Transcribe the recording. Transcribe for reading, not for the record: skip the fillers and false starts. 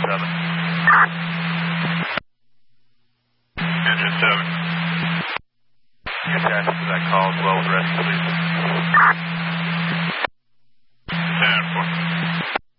7. Engine 7. Attached to that call as well with rescue, please.